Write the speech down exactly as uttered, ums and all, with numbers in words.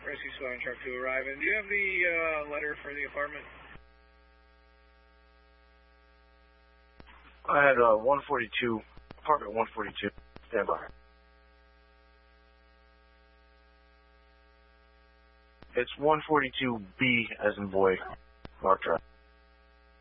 Rescue Squad truck to arrive. And do you have the uh, letter for the apartment? I had uh, one forty-two, apartment one forty-two, stand by. It's one forty-two B as in boy, Mark Drive.